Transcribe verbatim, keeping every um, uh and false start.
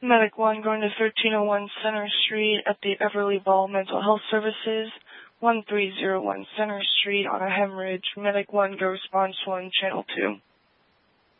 Medic one going to thirteen oh one Center Street at the Everly Ball Mental Health Services, one three zero one Center Street on a hemorrhage. Medic one, go response one, channel two.